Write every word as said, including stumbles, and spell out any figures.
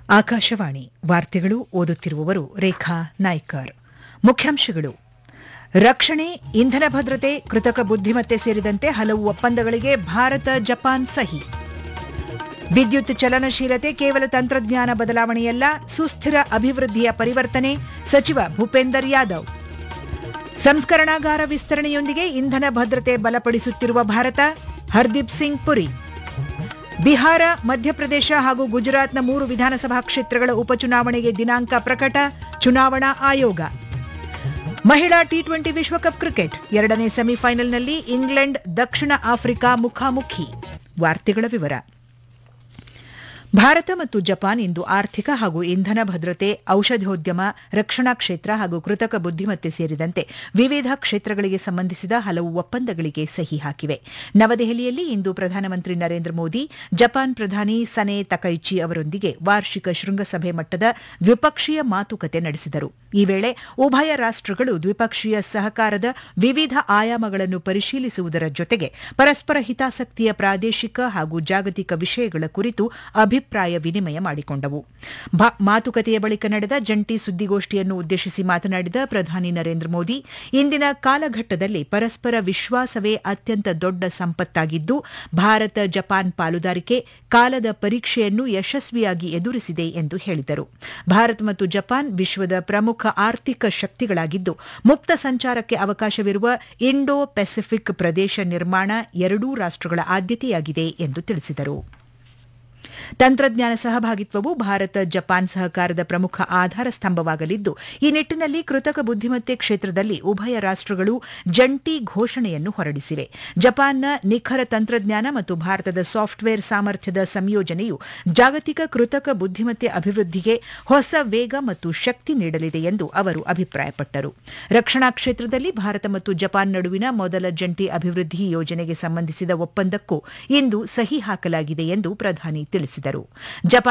ಆಕಾಶವಾಣಿ ವಾರ್ತೆಗಳು ಓದುತ್ತಿರುವವರು ರೇಖಾ ನಾಯ್ಕರ್. ಮುಖ್ಯಾಂಶಗಳು: ರಕ್ಷಣೆ, ಇಂಧನ ಭದ್ರತೆ, ಕೃತಕ ಬುದ್ಧಿಮತ್ತೆ ಸೇರಿದಂತೆ ಹಲವು ಒಪ್ಪಂದಗಳಿಗೆ ಭಾರತ ಜಪಾನ್ ಸಹಿ. ವಿದ್ಯುತ್ ಚಲನಶೀಲತೆ ಕೇವಲ ತಂತ್ರಜ್ಞಾನ ಬದಲಾವಣೆಯಲ್ಲ, ಸುಸ್ಥಿರ ಅಭಿವೃದ್ಧಿಯ ಪರಿವರ್ತನೆ. ಸಚಿವ ಭೂಪೇಂದರ್ ಯಾದವ್. ಸಂಸ್ಕರಣಾಗಾರ ವಿಸ್ತರಣೆಯೊಂದಿಗೆ ಇಂಧನ ಭದ್ರತೆ ಬಲಪಡಿಸುತ್ತಿರುವ ಭಾರತ. ಹರ್ದೀಪ್ ಸಿಂಗ್ ಪುರಿ. ಬಿಹಾರ, ಮಧ್ಯಪ್ರದೇಶ ಹಾಗೂ ಗುಜರಾತ್ನ ಮೂರು ವಿಧಾನಸಭಾ ಕ್ಷೇತ್ರಗಳ ಉಪಚುನಾವಣೆಗೆ ದಿನಾಂಕ ಪ್ರಕಟ. ಚುನಾವಣಾ ಆಯೋಗ. ಮಹಿಳಾ ಟಿ ಟ್ವೆಂಟಿ ವಿಶ್ವಕಪ್ ಕ್ರಿಕೆಟ್ ಎರಡನೇ ಸೆಮಿಫೈನಲ್ನಲ್ಲಿ ಇಂಗ್ಲೆಂಡ್ ದಕ್ಷಿಣ ಆಫ್ರಿಕಾ ಮುಖಾಮುಖಿ. ವಾರ್ತೆಗಳ ವಿವರ. ಭಾರತ ಮತ್ತು ಜಪಾನ್ ಇಂದು ಆರ್ಥಿಕ ಹಾಗೂ ಇಂಧನ ಭದ್ರತೆ, ಔಷಧೋದ್ಯಮ, ರಕ್ಷಣಾ ಕ್ಷೇತ್ರ ಹಾಗೂ ಕೃತಕ ಬುದ್ಧಿಮತ್ತೆ ಸೇರಿದಂತೆ ವಿವಿಧ ಕ್ಷೇತ್ರಗಳಿಗೆ ಸಂಬಂಧಿಸಿದ ಹಲವು ಒಪ್ಪಂದಗಳಿಗೆ ಸಹಿ ಹಾಕಿವೆ. ನವದೆಹಲಿಯಲ್ಲಿ ಇಂದು ಪ್ರಧಾನಮಂತ್ರಿ ನರೇಂದ್ರ ಮೋದಿ ಜಪಾನ್ ಪ್ರಧಾನಿ ಸನೆ ತಕೈಚಿ ಅವರೊಂದಿಗೆ ವಾರ್ಷಿಕ ಶೃಂಗಸಭೆ ಮಟ್ಟದ ದ್ವಿಪಕ್ಷೀಯ ಮಾತುಕತೆ ನಡೆಸಿದರು. ಈ ವೇಳೆ ಉಭಯ ರಾಷ್ಟಗಳು ದ್ವಿಪಕ್ಷೀಯ ಸಹಕಾರದ ವಿವಿಧ ಆಯಾಮಗಳನ್ನು ಪರಿಶೀಲಿಸುವುದರ ಜೊತೆಗೆ ಪರಸ್ಪರ ಹಿತಾಸಕ್ತಿಯ ಪ್ರಾದೇಶಿಕ ಹಾಗೂ ಜಾಗತಿಕ ವಿಷಯಗಳ ಕುರಿತು ಅಭಿಪ್ರಾಯ ವಿನಿಮಯ ಮಾಡಿಕೊಂಡವು. ಮಾತುಕತೆಯ ಬಳಿಕ ನಡೆದ ಜಂಟಿ ಸುದ್ದಿಗೋಷ್ಠಿಯನ್ನು ಉದ್ದೇಶಿಸಿ ಮಾತನಾಡಿದ ಪ್ರಧಾನಿ ನರೇಂದ್ರ ಮೋದಿ, ಇಂದಿನ ಕಾಲಘಟ್ಟದಲ್ಲಿ ಪರಸ್ಪರ ವಿಶ್ವಾಸವೇ ಅತ್ಯಂತ ದೊಡ್ಡ ಸಂಪತ್ತಾಗಿದ್ದು, ಭಾರತ ಜಪಾನ್ ಪಾಲುದಾರಿಕೆ ಕಾಲದ ಪರೀಕ್ಷೆಯನ್ನು ಯಶಸ್ವಿಯಾಗಿ ಎದುರಿಸಿದೆ ಎಂದು ಹೇಳಿದರು. ಭಾರತ ಮತ್ತು ಜಪಾನ್ ವಿಶ್ವದ ಪ್ರಮುಖ ಆರ್ಥಿಕ ಶಕ್ತಿಗಳಾಗಿದ್ದು, ಮುಕ್ತ ಸಂಚಾರಕ್ಕೆ ಅವಕಾಶವಿರುವ ಇಂಡೋ ಪೆಸಿಫಿಕ್ ಪ್ರದೇಶ ನಿರ್ಮಾಣ ಎರಡೂ ರಾಷ್ಟಗಳ ಆದ್ಯತೆಯಾಗಿದೆ ಎಂದು ತಿಳಿಸಿದರು. ತಂತ್ರಜ್ಞಾನ ಸಹಭಾಗಿತ್ವವು ಭಾರತ ಜಪಾನ್ ಸಹಕಾರದ ಪ್ರಮುಖ ಆಧಾರ ಸ್ತಂಭವಾಗಲಿದ್ದು, ಈ ನಿಟ್ಟಿನಲ್ಲಿ ಕೃತಕ ಬುದ್ಧಿಮತ್ತೆ ಕ್ಷೇತ್ರದಲ್ಲಿ ಉಭಯ ರಾಷ್ಟಗಳು ಜಂಟಿ ಘೋಷಣೆಯನ್ನು ಹೊರಡಿಸಿವೆ. ಜಪಾನ್ನ ನಿಖರ ತಂತ್ರಜ್ಞಾನ ಮತ್ತು ಭಾರತದ ಸಾಫ್ಟ್ವೇರ್ ಸಾಮರ್ಥ್ಯದ ಸಂಯೋಜನೆಯು ಜಾಗತಿಕ ಕೃತಕ ಬುದ್ಧಿಮತ್ತೆ ಅಭಿವೃದ್ಧಿಗೆ ಹೊಸ ವೇಗ ಮತ್ತು ಶಕ್ತಿ ನೀಡಲಿದೆ ಎಂದು ಅವರು ಅಭಿಪ್ರಾಯಪಟ್ಟರು. ರಕ್ಷಣಾ ಕ್ಷೇತ್ರದಲ್ಲಿ ಭಾರತ ಮತ್ತು ಜಪಾನ್ ನಡುವಿನ ಮೊದಲ ಜಂಟಿ ಅಭಿವೃದ್ಧಿ ಯೋಜನೆಗೆ ಸಂಬಂಧಿಸಿದ ಒಪ್ಪಂದಕ್ಕೂ ಇಂದು ಸಹಿ ಹಾಕಲಾಗಿದೆ ಎಂದು ಪ್ರಧಾನಿ ತಿಳಿಸಿದರು. ಜಪಾನ್